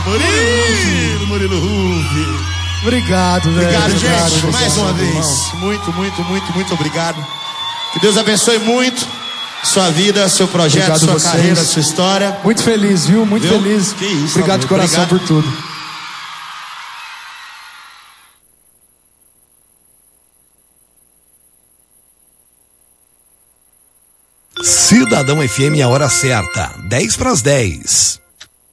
Murilo Huff. Obrigado, velho. Obrigado, gente. Mais uma vez. Muito obrigado. Que Deus abençoe muito sua vida, seu projeto, obrigado sua vocês. carreira, sua história. Muito feliz, viu? Muito feliz. Que isso, obrigado de coração por tudo. Cidadão FM, a hora certa, 10 para as 10.